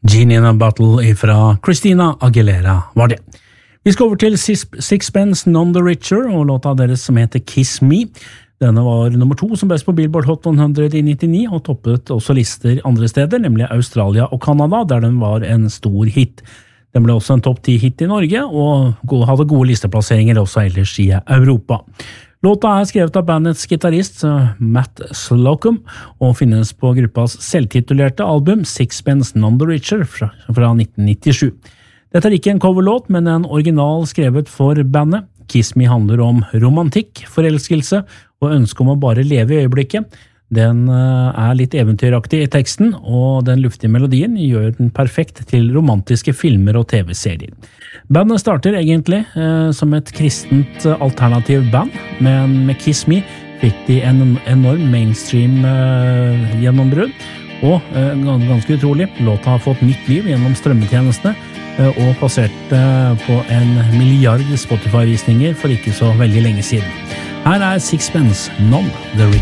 Genie in a Bottle fra Christina Aguilera var det. Vi skal over til Sixpence None the Richer og låta deres som heter Kiss Me. Denne var nummer 2 som best på Billboard Hot 100 i 99 og toppet også lister andre steder, nemlig Australia og Canada, der den var en stor hit. Den ble også en topp 10 hit i Norge og hadde gode listeplasseringer også ellers i Europa. Låta er skrevet av bandets gitarist Matt Slocum og finnes på gruppas selvtitulerte album Sixpence None the Richer fra 1997. Dette er ikke en coverlåt, men en original skrevet for bandet. Kiss Me handler om romantikk, forelskelse og ønske om å bare leve i øyeblikket. Den er litt eventyraktig i teksten, og den luftige melodien gjør den perfekt til romantiske filmer og TV-serier. Bandet starter egentlig som et kristent alternativ band, men med Kiss Me fikk de en enorm mainstream gjennombrudd, og ganske utrolig, låta har fått nytt liv gjennom strømmetjenestene, og passerte på 1 milliard Spotify-visninger for ikke så veldig lenge siden. Her er Sixpence None the Richer.